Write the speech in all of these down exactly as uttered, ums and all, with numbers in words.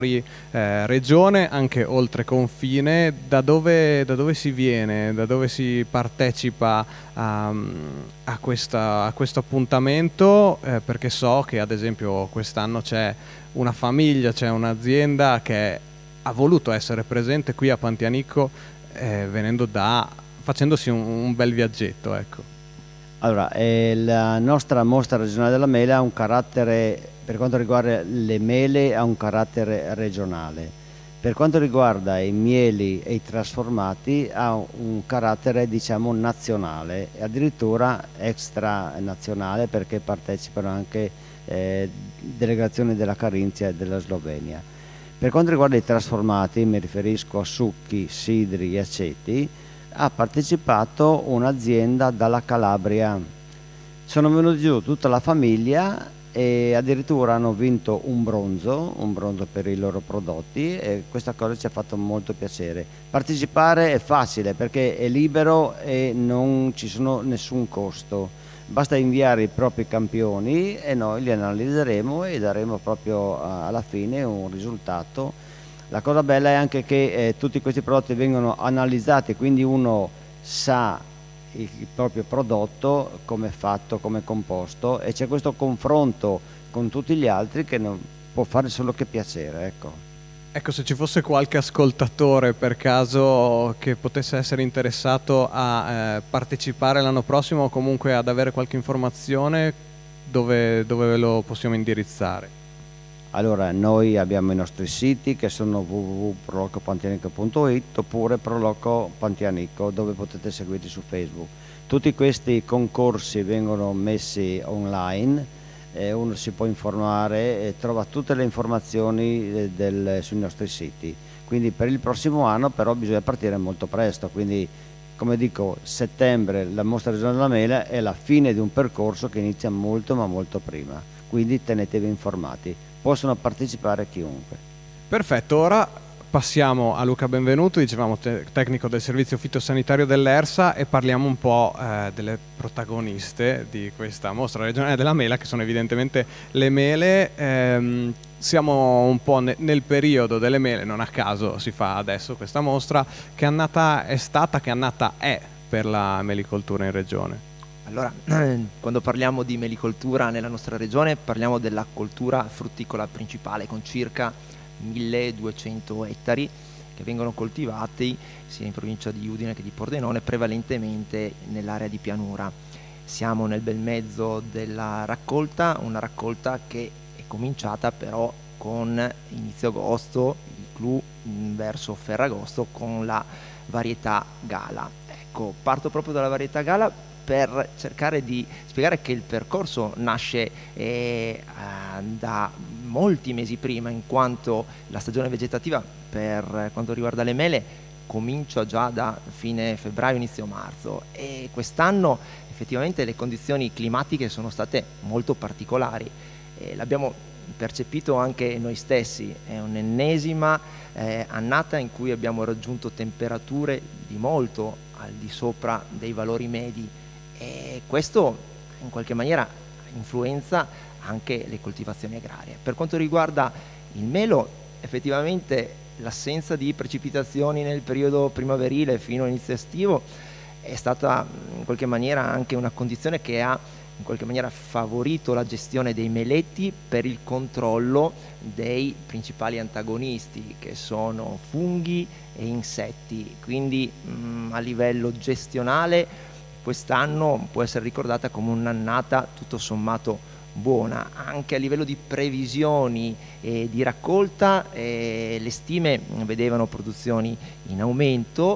eh, regione, anche oltre confine. Da dove, da dove si viene, da dove si partecipa a, a, questa, a questo appuntamento? Eh, perché so che ad esempio quest'anno c'è una famiglia, c'è un'azienda che ha voluto essere presente qui a Pantianicco, eh, venendo da, facendosi un, un bel viaggetto, ecco. Allora, eh, la nostra mostra regionale della mela ha un carattere, per quanto riguarda le mele, ha un carattere regionale. Per quanto riguarda i mieli e i trasformati ha un carattere, diciamo, nazionale e addirittura extranazionale, perché partecipano anche eh, delegazioni della Carinzia e della Slovenia. Per quanto riguarda i trasformati, mi riferisco a succhi, sidri e aceti, ha partecipato un'azienda dalla Calabria. Sono venuti giù tutta la famiglia e addirittura hanno vinto un bronzo, un bronzo per i loro prodotti, e questa cosa ci ha fatto molto piacere. Partecipare è facile perché è libero e non ci sono nessun costo. Basta inviare i propri campioni e noi li analizzeremo e daremo proprio alla fine un risultato. La cosa bella è anche che eh, tutti questi prodotti vengono analizzati, quindi uno sa il, il proprio prodotto, come è fatto, come è composto, e c'è questo confronto con tutti gli altri che non può fare solo che piacere, ecco. Ecco, se ci fosse qualche ascoltatore per caso che potesse essere interessato a eh, partecipare l'anno prossimo o comunque ad avere qualche informazione, dove, dove lo possiamo indirizzare? Allora, noi abbiamo i nostri siti che sono w w w punto proloco pantianico punto i t oppure Proloco Pantianico, dove potete seguirci su Facebook. Tutti questi concorsi vengono messi online, eh, uno si può informare e trova tutte le informazioni eh, del, sui nostri siti. Quindi per il prossimo anno però bisogna partire molto presto, quindi come dico, settembre la mostra regionale della mela è la fine di un percorso che inizia molto ma molto prima, quindi tenetevi informati. Possono partecipare chiunque. Perfetto, ora passiamo a Luca Benvenuto, dicevamo te- tecnico del servizio fitosanitario dell'ERSA, e parliamo un po' eh, delle protagoniste di questa mostra regionale della mela, che sono evidentemente le mele. Ehm, siamo un po' ne- nel periodo delle mele, non a caso si fa adesso questa mostra. Che annata è stata, che annata è per la melicoltura in regione? Allora, quando parliamo di melicoltura nella nostra regione parliamo della coltura frutticola principale, con circa milleduecento ettari che vengono coltivati sia in provincia di Udine che di Pordenone, prevalentemente nell'area di pianura. Siamo nel bel mezzo della raccolta, una raccolta che è cominciata però con inizio agosto, il clou verso Ferragosto, con la varietà Gala. Ecco, parto proprio dalla varietà Gala per cercare di spiegare che il percorso nasce eh, da molti mesi prima, in quanto la stagione vegetativa per quanto riguarda le mele comincia già da fine febbraio, inizio marzo, e quest'anno effettivamente le condizioni climatiche sono state molto particolari. Eh, l'abbiamo percepito anche noi stessi, è un'ennesima eh, annata in cui abbiamo raggiunto temperature di molto al di sopra dei valori medi, e questo in qualche maniera influenza anche le coltivazioni agrarie. Per quanto riguarda il melo, effettivamente l'assenza di precipitazioni nel periodo primaverile fino all'inizio estivo è stata in qualche maniera anche una condizione che ha in qualche maniera favorito la gestione dei meletti per il controllo dei principali antagonisti, che sono funghi e insetti. Quindi mh, a livello gestionale quest'anno può essere ricordata come un'annata tutto sommato buona. Anche a livello di previsioni e di raccolta eh, le stime vedevano produzioni in aumento,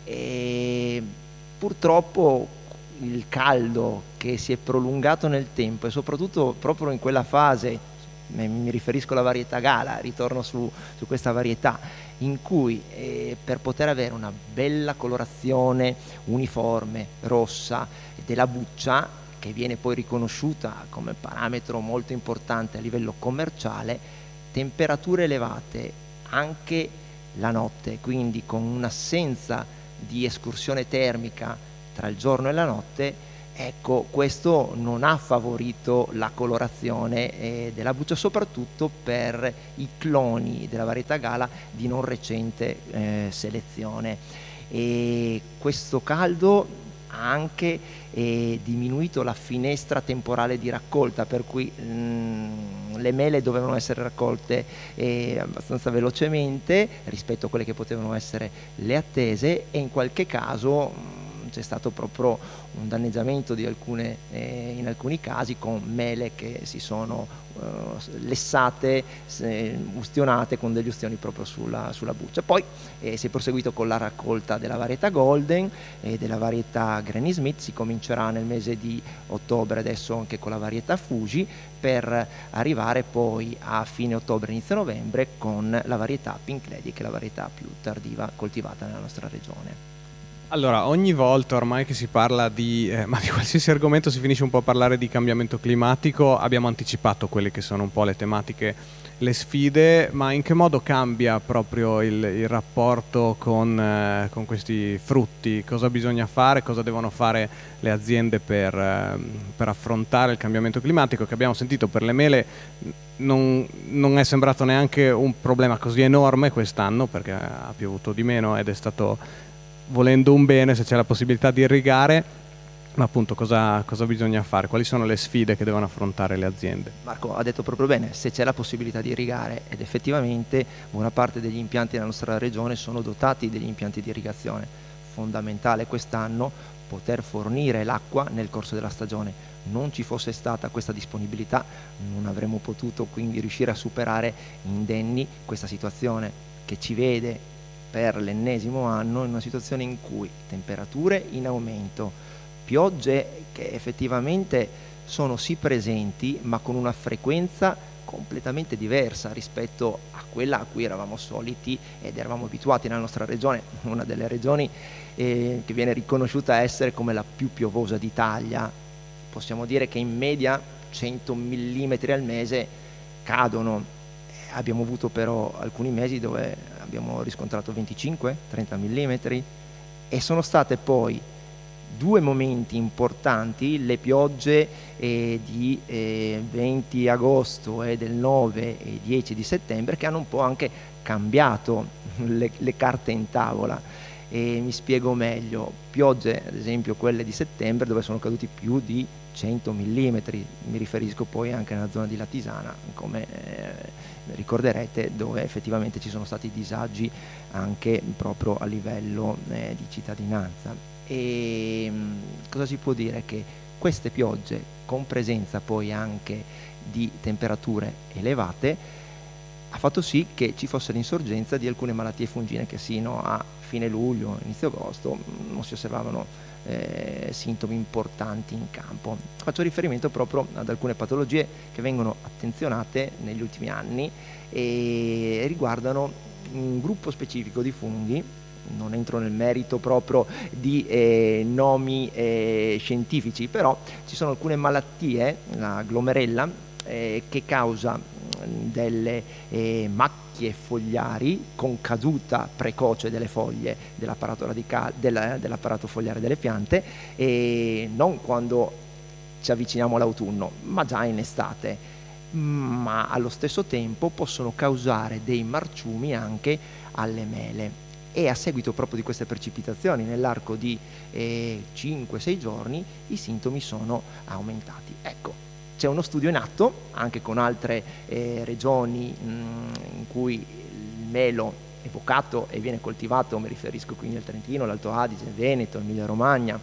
e purtroppo il caldo che si è prolungato nel tempo, e soprattutto proprio in quella fase, mi riferisco alla varietà Gala, ritorno su, su questa varietà, in cui eh, per poter avere una bella colorazione uniforme, rossa, della buccia, che viene poi riconosciuta come parametro molto importante a livello commerciale, temperature elevate anche la notte, quindi con un'assenza di escursione termica tra il giorno e la notte, ecco, questo non ha favorito la colorazione eh, della buccia, soprattutto per i cloni della varietà Gala di non recente eh, selezione. E questo caldo ha anche eh, diminuito la finestra temporale di raccolta, per cui mh, le mele dovevano essere raccolte eh, abbastanza velocemente rispetto a quelle che potevano essere le attese, e in qualche caso mh, c'è stato proprio un danneggiamento di alcune, eh, in alcuni casi, con mele che si sono eh, lessate, eh, ustionate con degli ustioni proprio sulla, sulla buccia. Poi eh, si è proseguito con la raccolta della varietà Golden e della varietà Granny Smith. Si comincerà nel mese di ottobre adesso anche con la varietà Fuji, per arrivare poi a fine ottobre, inizio novembre con la varietà Pink Lady, che è la varietà più tardiva coltivata nella nostra regione. Allora, ogni volta ormai che si parla di, eh, ma di qualsiasi argomento, si finisce un po' a parlare di cambiamento climatico. Abbiamo anticipato quelle che sono un po' le tematiche, le sfide, ma in che modo cambia proprio il, il rapporto con, eh, con questi frutti? Cosa bisogna fare, cosa devono fare le aziende per, eh, per affrontare il cambiamento climatico? Che abbiamo sentito per le mele non, non è sembrato neanche un problema così enorme quest'anno, perché ha piovuto di meno ed è stato, volendo un bene, se c'è la possibilità di irrigare. Ma appunto cosa, cosa bisogna fare? Quali sono le sfide che devono affrontare le aziende? Marco ha detto proprio bene, se c'è la possibilità di irrigare, ed effettivamente buona parte degli impianti nella nostra regione sono dotati degli impianti di irrigazione. Fondamentale quest'anno poter fornire l'acqua nel corso della stagione. Non ci fosse stata questa disponibilità, non avremmo potuto quindi riuscire a superare indenni questa situazione, che ci vede per l'ennesimo anno in una situazione in cui temperature in aumento, piogge che effettivamente sono sì presenti, ma con una frequenza completamente diversa rispetto a quella a cui eravamo soliti ed eravamo abituati nella nostra regione, una delle regioni eh, che viene riconosciuta essere come la più piovosa d'Italia. Possiamo dire che in media cento millimetri al mese cadono. Abbiamo avuto però alcuni mesi dove abbiamo riscontrato venticinque trenta millimetri, e sono state poi due momenti importanti, le piogge eh, di eh, venti agosto e del nove e dieci di settembre, che hanno un po' anche cambiato le, le carte in tavola. E mi spiego meglio: piogge, ad esempio quelle di settembre, dove sono caduti più di cento millimetri, mi riferisco poi anche nella zona di Latisana, come eh, ricorderete, dove effettivamente ci sono stati disagi anche proprio a livello eh, di cittadinanza. E mh, cosa si può dire? Che queste piogge, con presenza poi anche di temperature elevate, ha fatto sì che ci fosse l'insorgenza di alcune malattie fungine che sino a fine luglio, inizio agosto non si osservavano eh, sintomi importanti in campo. Faccio riferimento proprio ad alcune patologie che vengono attenzionate negli ultimi anni e riguardano un gruppo specifico di funghi. Non entro nel merito proprio di eh, nomi eh, scientifici, però ci sono alcune malattie, la glomerella, eh, che causa delle eh, macchie fogliari con caduta precoce delle foglie dell'apparato radicale, del, dell'apparato fogliare delle piante, e non quando ci avviciniamo all'autunno, ma già in estate. Ma allo stesso tempo possono causare dei marciumi anche alle mele, e a seguito proprio di queste precipitazioni nell'arco di eh, cinque sei giorni i sintomi sono aumentati. Ecco, c'è uno studio in atto anche con altre eh, regioni mh, in cui il melo è vocato e viene coltivato, mi riferisco quindi al Trentino, l'Alto Adige, il Veneto, l'Emilia Romagna,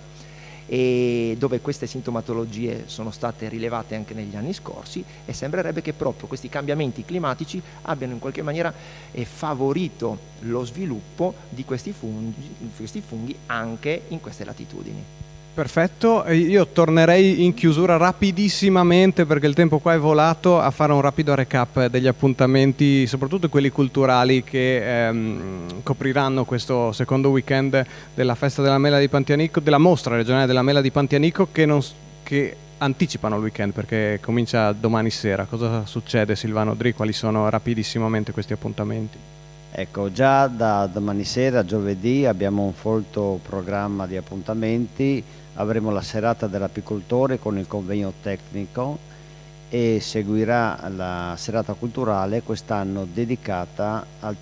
e dove queste sintomatologie sono state rilevate anche negli anni scorsi, e sembrerebbe che proprio questi cambiamenti climatici abbiano in qualche maniera eh, favorito lo sviluppo di questi funghi, questi funghi anche in queste latitudini. Perfetto, io tornerei in chiusura rapidissimamente, perché il tempo qua è volato, a fare un rapido recap degli appuntamenti, soprattutto quelli culturali, che ehm, copriranno questo secondo weekend della festa della mela di Pantianico, della mostra regionale della mela di Pantianico, che, non, che anticipano il weekend perché comincia domani sera. Cosa succede, Silvano Dri? Quali sono rapidissimamente questi appuntamenti? Ecco, già da domani sera, giovedì, abbiamo un folto programma di appuntamenti avremo la serata dell'apicoltore con il convegno tecnico e seguirà la serata culturale quest'anno dedicata al